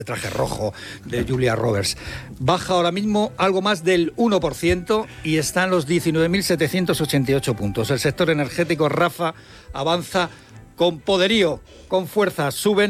traje rojo de Julia Roberts. Baja ahora mismo algo más del 1% y está en los 19.788 puntos. El sector energético, Rafa, avanza con poderío, con fuerza. Suben